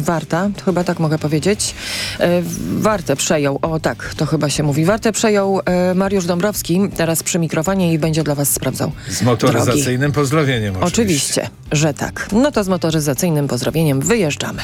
Warta, chyba tak mogę powiedzieć. Wartę przejął, o tak, to chyba się mówi. Wartę przejął Mariusz Dąbrowski, teraz przy mikrofonie i będzie dla was sprawdzał z motoryzacyjnym pozdrowieniem oczywiście, że tak. No to z motoryzacyjnym pozdrowieniem wyjeżdżamy.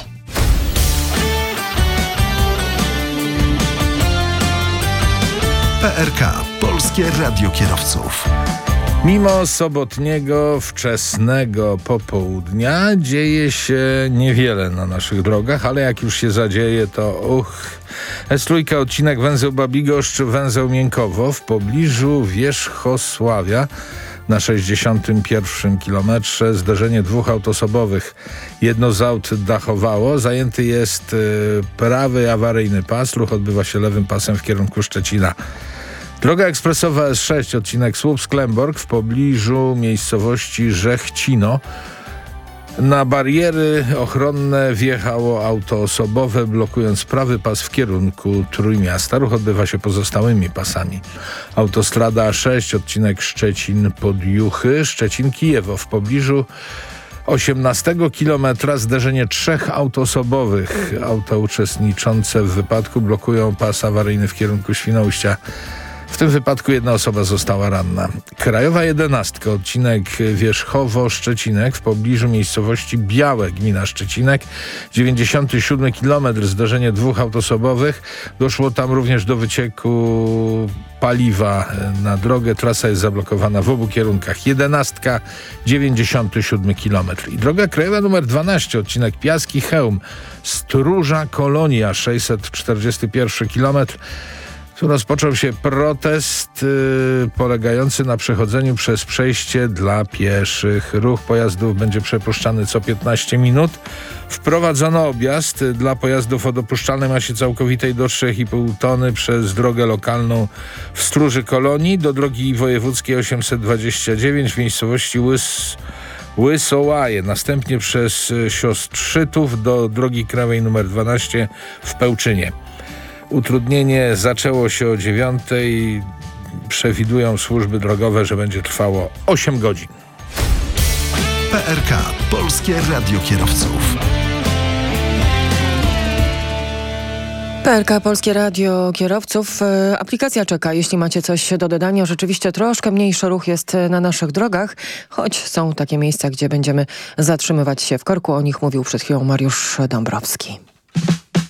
PRK, Polskie Radio Kierowców. Mimo sobotniego, wczesnego popołudnia dzieje się niewiele na naszych drogach, ale jak już się zadzieje, to S3, odcinek węzeł Babigoszcz, węzeł Miękowo w pobliżu Wierzchosławia. Na 61 kilometrze zderzenie dwóch autosobowych. Jedno z aut dachowało. Zajęty jest prawy awaryjny pas. Ruch odbywa się lewym pasem w kierunku Szczecina. Droga ekspresowa S6, odcinek Słupsk-Klemborg w pobliżu miejscowości Żechcino. Na bariery ochronne wjechało auto osobowe, blokując prawy pas w kierunku Trójmiasta. Ruch odbywa się pozostałymi pasami. Autostrada A6, odcinek Szczecin-Podjuchy, Szczecin-Kijewo w pobliżu 18 kilometra zderzenie trzech aut osobowych. Auta uczestniczące w wypadku blokują pas awaryjny w kierunku Świnoujścia. W tym wypadku jedna osoba została ranna. Krajowa 11, odcinek Wierzchowo-Szczecinek w pobliżu miejscowości Białe, gmina Szczecinek. 97 km, zdarzenie dwóch aut osobowych. Doszło tam również do wycieku paliwa na drogę. Trasa jest zablokowana w obu kierunkach. 11, 97 km. I droga krajowa nr 12, odcinek Piaski-Chełm, Stróża-Kolonia, 641 km. Tu rozpoczął się protest polegający na przechodzeniu przez przejście dla pieszych. Ruch pojazdów będzie przepuszczany co 15 minut. Wprowadzono objazd dla pojazdów o dopuszczalnej masie całkowitej do 3,5 tony przez drogę lokalną w Stróży Kolonii do drogi wojewódzkiej 829 w miejscowości Łysołaje. Następnie przez Siostrzytów do drogi krajowej nr 12 w Pełczynie. Utrudnienie zaczęło się o 9:00. Przewidują służby drogowe, że będzie trwało 8 godzin. PRK, Polskie Radio Kierowców. PLK, Polskie Radio Kierowców. Aplikacja czeka, jeśli macie coś do dodania. Rzeczywiście troszkę mniejszy ruch jest na naszych drogach, choć są takie miejsca, gdzie będziemy zatrzymywać się w korku. O nich mówił przed chwilą Mariusz Dąbrowski.